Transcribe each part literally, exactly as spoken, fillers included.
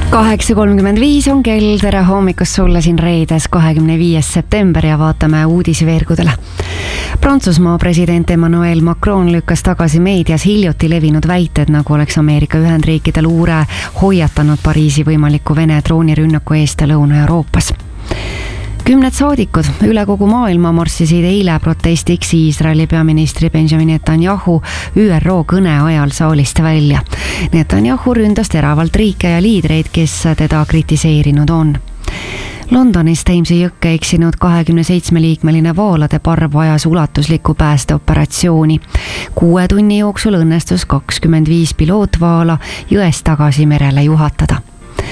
kaheksa kolmkümmend viis on kell, tere hommikust sulle siin reedes kahekümne viies september ja vaatame uudisveergudele. Prantsusmaa president Emmanuel Macron lükkas tagasi meedias hiljuti levinud väited, nagu oleks Ameerika Ühendriikide luure hoiatanud Pariisi võimaliku Vene droonirünnaku eest Lõuna-Euroopas. Kümned saadikud üle kogu maailma marssisid eile protestiks Iisraeli peaministri Benjamin Netanyahu Ü R O kõne ajal saalist välja. Netanyahu ründas teravalt riike ja liidreid, kes teda kritiseerinud on. Londonis Thamesi jõkke eksinud kahekümne seitsme liikmeline vaalade parv vajas ulatuslikku päästeoperatsiooni. Kuue tunni jooksul õnnestus kakskümmend viis pilootvaala jõest tagasi merele juhatada.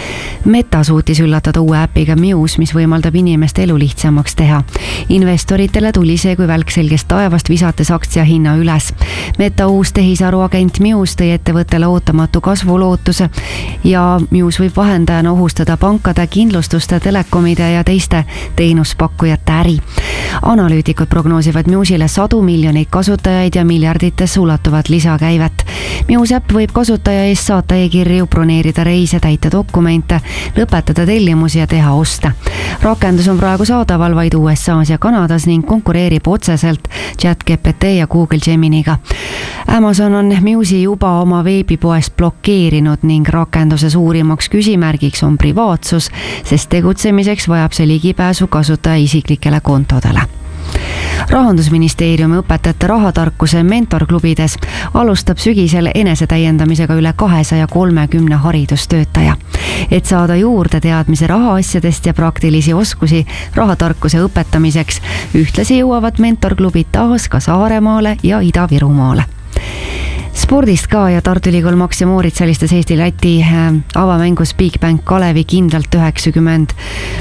Meta suutis üllatada uue äpiga Muse, mis võimaldab inimeste elu lihtsamaks teha. Investoritele tuli see kui välk selgest taevast, visates aktsia hinna üles. Meta uus tehisaruagent Muse tõi ettevõttele ootamatu kasvulootuse ja Muse võib vahendajana ohustada pankade, kindlustuste, telekomide ja teiste teenuspakkujate äri. Analüütikud prognoosivad Muse'ile sadu miljoneid kasutajaid ja miljarditesse ulatuvat lisakäivet. Muse äpp võib kasutaja eest saata e-kirju, broneerida reise, täita dokumente, lõpetada tellimusi ja teha oste. Rakendus on praegu saadaval vaid U S A's ja Kanadas ning konkureerib otseselt ChatGPT ja Google Geminiga. Amazon on Muse'i juba oma veebipoest blokeerinud ning rakenduse suurimaks küsimärgiks on privaatsus, sest tegutsemiseks vajab see ligipääsu kasutaja isiklikele kontodele. Rahandusministeeriumi õpetajate rahatarkuse mentorklubides alustab sügisel enesetäiendamisega üle kahesaja kolmekümne haridustöötaja. Et saada juurde teadmise rahaasjadest ja praktilisi oskusi rahatarkuse õpetamiseks, ühtlasi jõuavad mentorklubid taas ka Saaremaale ja Ida-Virumaale. Spordist ka ja Tartu Ülikool Max ja Moritz alistas Eesti-Läti avamängus Bigbank Kalevi kindlalt üheksakümmend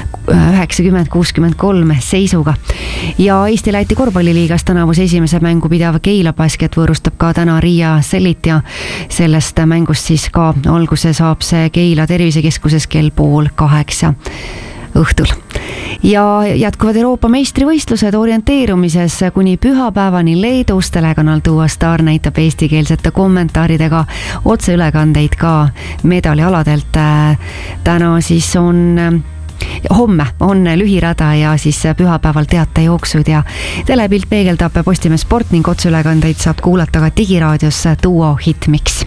kuuskümmend kolm seisuga. Ja Eesti-Läti korvpalliliigas tänavus esimese mängu pidav Keila Basket võõrustab ka täna Riia Sellit ja sellest mängust siis ka alguse saab see Keila tervisekeskuses kell pool kaheksa õhtul. Ja jätkuvad Euroopa meistrivõistlused orienteerumises kuni pühapäevani Leedus. Telekanal Tuua Star näitab eestikeelsete kommentaaridega otseülekandeid ka medalialadelt. Täna siis on homme on lühirada ja siis pühapäeval teatejooksud ja telepilt peegeldab Postimees Sport ning otseülekandeid saab kuulata ka digiraadios Duo Hitmix.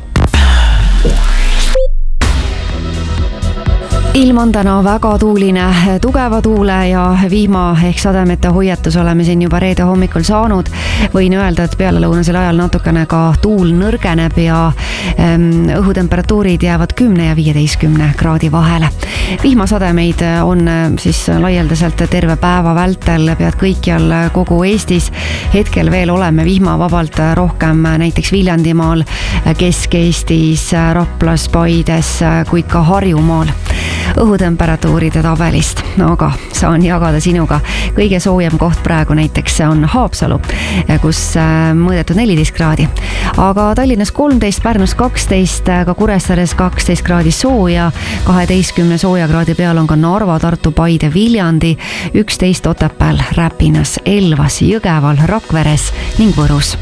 Ilm on täna väga tuuline, tugeva tuule ja vihma ehk sademete hoiatus oleme siin juba reede hommikul saanud. Võin öelda, et pealelõunasel ajal natukene ka tuul nõrgeneb ja ähm, õhutemperatuurid jäävad kümne ja viieteistkümne kraadi vahele. Vihmasademeid on siis laialdaselt terve päeva vältel, pead kõikjal kogu Eestis. Hetkel veel oleme vihmavabalt rohkem näiteks Viljandimaal, Kesk-Eestis, Raplas, Paides, kuid ka Harjumaal. Õhutemperatuuride tabelist, aga saan jagada sinuga. Kõige soojem koht praegu näiteks on Haapsalu, kus mõõdetud neliteist kraadi. Aga Tallinnas kolmteist, Pärnus kaksteist, ka Kuressaares kaksteist kraadi sooja, kaheteistkümne sooja kraadi peal on ka Narva, Tartu, Paide, Viljandi, üksteist Otepääl, Räpinas, Elvas, Jõgeval, Rakveres ning Võrus.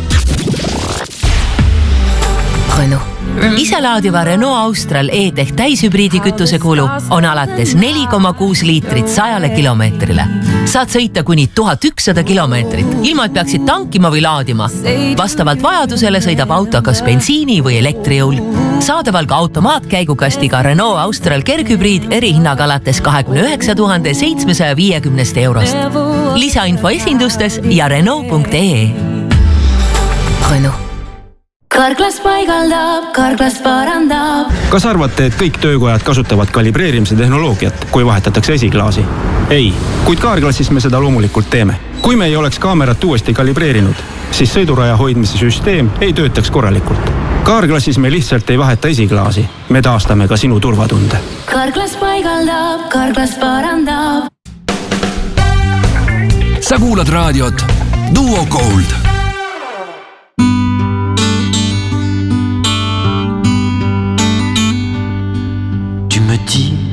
Renault. Iselaadiva Renault Austral E-Tech täishübriidi kütuse kulu on alates neli koma kuus liitrit sajale kilomeetrile. Saad sõita kuni tuhat ükssada kilomeetrit, ilma et peaksid tankima või laadima. Vastavalt vajadusele sõidab auto kas bensiini või elektrijõul. Saadaval ka automaatkäigukastiga Renault Austral kerghübriid erihinnaga alates kahekümne üheksa tuhande seitsmesaja viiekümnest eurost. Lisainfo esindustes ja Renault punkt ee. Renault. Karklas paigaldab, Karklas parandab. Kas arvate, et kõik töökojad kasutavad kalibreerimise tehnoloogiat, kui vahetatakse esiklaasi? Ei, kuid Kaarklassis me seda loomulikult teeme. Kui me ei oleks kaamerat uuesti kalibreerinud, siis sõiduraja hoidmise süsteem ei töötaks korralikult. Kaarklassis me lihtsalt ei vaheta esiklaasi. Me taastame ka sinu turvatunde. Karklas paigaldab, Karklas parandab. Sa kuulad raadiot Duo Gold.